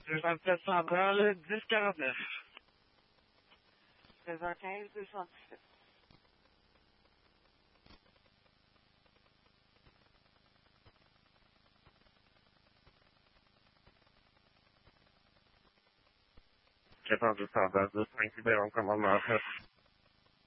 217 centrale, 1049. 16h15, 217. Quatorze standard, 5 Libéron, commandement 7.